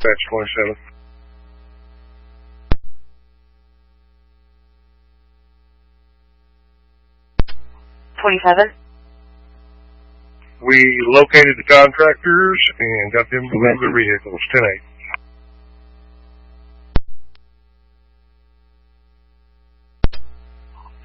dispatch 27. 27. We located the contractors and got them to move their vehicles. 10-8.